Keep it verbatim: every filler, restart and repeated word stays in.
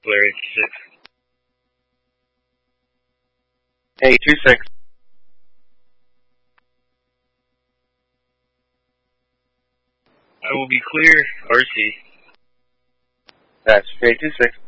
Blair eighty-six. Hey, two six. I will be clear, R C. That's K two six.